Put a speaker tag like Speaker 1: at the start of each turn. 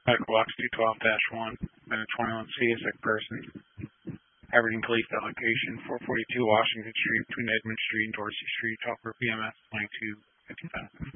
Speaker 1: Medical Box 212-1, been a 21C, a sick person. Aberdeen Police Delegation, 442 Washington Street, between Edmund Street and Dorsey Street, Talk for PMS 2255.